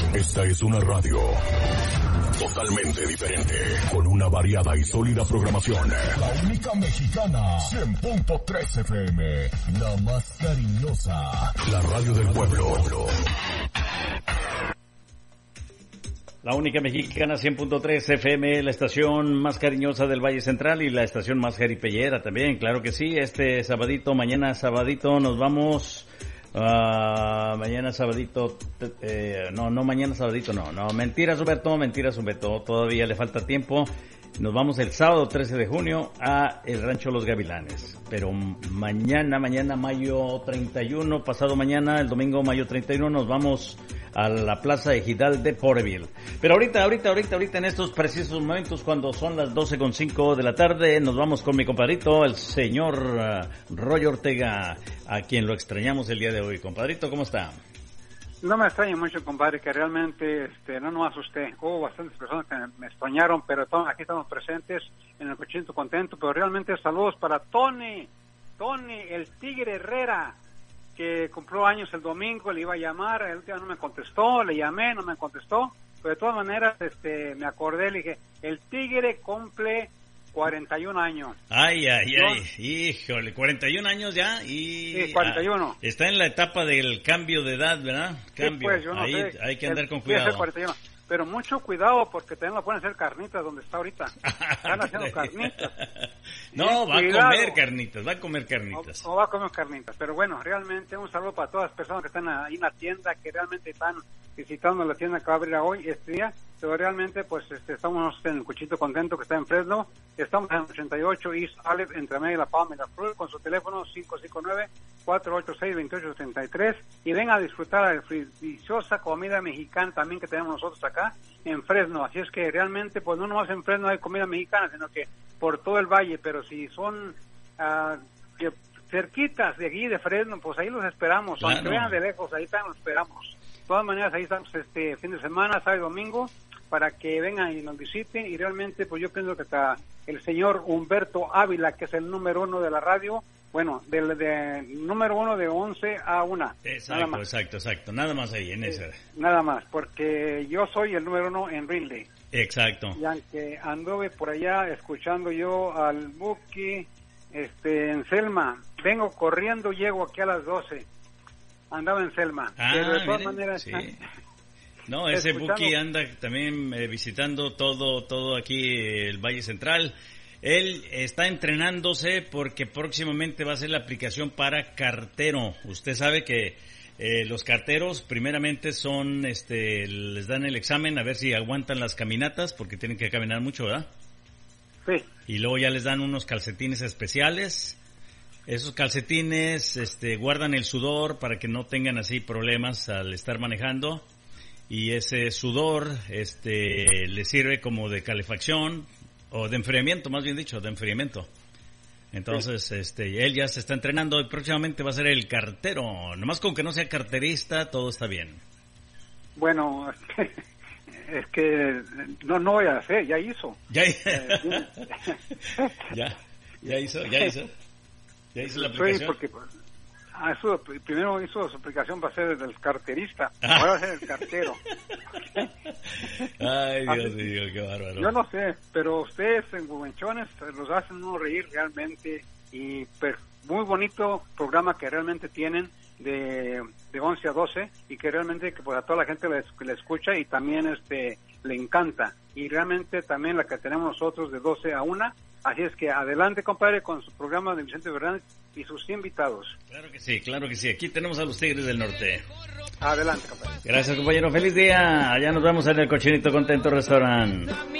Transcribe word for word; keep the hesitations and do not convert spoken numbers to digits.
Esta es una radio totalmente diferente, con una variada y sólida programación. La única mexicana, cien punto tres F M, la más cariñosa. La radio del pueblo. La única mexicana, cien punto tres F M, la estación más cariñosa del Valle Central y la estación más jaripellera también, claro que sí. Este sabadito, mañana sabadito, nos vamos... Uh, mañana sabadito, eh, no, no mañana sabadito, no, no, mentiras Humberto, mentiras Humberto, todavía le falta tiempo. Nos vamos el sábado trece de junio a el Rancho Los Gavilanes, pero mañana, mañana mayo treinta y uno, pasado mañana, el domingo mayo treinta y uno, nos vamos a la Plaza Ejidal de Porterville. Pero ahorita, ahorita, ahorita, ahorita en estos precisos momentos, cuando son las doce con cinco de la tarde, nos vamos con mi compadrito, el señor uh, Roy Ortega, a quien lo extrañamos el día de hoy. Compadrito, ¿cómo está? No me extraña mucho, compadre, que realmente este, no nomás usted. Hubo bastantes personas que me extrañaron, pero todos, aquí estamos presentes en el Cochinito Contento. Pero realmente saludos para Tony, Tony, el Tigre Herrera, que cumplió años el domingo, le iba a llamar, el último no me contestó, le llamé, no me contestó. Pero de todas maneras este, me acordé, le dije, el Tigre cumple cuarenta y un años. Ay, ay, ay, híjole, cuarenta y un años ya y... Sí, cuarenta y uno. Ah, está en la etapa del cambio de edad, ¿verdad? Cambio. Sí, pues, yo no Ahí sé. hay que andar El, con cuidado. cuarenta y uno. Pero mucho cuidado porque también lo pueden hacer carnitas donde está ahorita. Están haciendo carnitas. No, sí, va cuidado. a comer carnitas, va a comer carnitas. O, o va a comer carnitas. Pero bueno, realmente un saludo para todas las personas que están ahí en la tienda, que realmente están visitando la tienda que va a abrir hoy, este día. Pero realmente, pues, este, estamos en el Cuchito Contento que está en Fresno. Estamos en ochenta y ocho East Olive, entre medio de La Palma y La Flor, con su teléfono cinco cinco nueve, cuatro ocho seis, dos ocho tres tres. Y venga a disfrutar de la deliciosa comida mexicana también que tenemos nosotros acá en Fresno. Así es que realmente, pues, no nomás en Fresno hay comida mexicana, sino que por todo el valle. Pero si son uh, que cerquitas de aquí de Fresno, pues ahí los esperamos. Claro. Aunque vean de lejos, ahí están, los esperamos. De todas maneras, ahí estamos este fin de semana, sábado y domingo, para que vengan y nos visiten. Y realmente, pues yo pienso que está el señor Humberto Ávila, que es el número uno de la radio, bueno, del de, número uno de once a una. Exacto, exacto, exacto. Nada más ahí, en eh, ese. Nada más, porque yo soy el número uno en Ridley. Exacto. Y aunque anduve por allá escuchando yo al Buki, este, en Selma, vengo corriendo, llego aquí a las doce. Andaba en Selma. Ah, pero de todas miren, maneras... sí. No, ese Buki anda también eh, visitando todo todo aquí eh, el Valle Central. Él está entrenándose porque próximamente va a hacer la aplicación para cartero. Usted sabe que eh, los carteros primeramente son, este, les dan el examen a ver si aguantan las caminatas porque tienen que caminar mucho, ¿verdad? Sí. Y luego ya les dan unos calcetines especiales. Esos calcetines este, guardan el sudor para que no tengan así problemas al estar manejando. Y ese sudor este le sirve como de calefacción o de enfriamiento, más bien dicho, de enfriamiento. Entonces, sí. este él ya se está entrenando y próximamente va a ser el cartero. Nomás con que no sea carterista, todo está bien. Bueno, es que no no voy a hacer, ya hizo. Ya, ya, ya hizo, ya hizo. Ya hizo la aplicación. Sí, porque ah, eso, primero hizo su aplicación para ser el carterista, ahora va a ser el cartero. Ay, Dios mío, qué bárbaro. Yo no sé, pero ustedes en Gubenchones los hacen uno reír realmente y per, muy bonito programa que realmente tienen de, de once a doce y que realmente que pues a toda la gente le, le escucha y también este le encanta. Y realmente también la que tenemos nosotros de doce a una. Así es que adelante, compadre, con su programa de Vicente Fernández y sus invitados. Claro que sí, claro que sí. Aquí tenemos a los Tigres del Norte. Adelante, compadre. Gracias, compañero. Feliz día. Allá nos vemos en el Cochinito Contento Restaurant.